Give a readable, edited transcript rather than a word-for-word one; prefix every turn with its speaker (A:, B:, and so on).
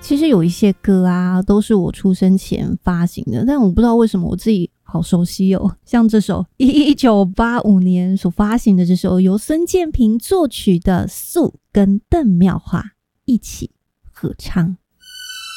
A: 其实有一些歌啊都是我出生前发行的，但我不知道为什么我自己好熟悉哦。像这首1985年所发行的这首由孙建平作曲的《素》跟邓妙华一起合唱。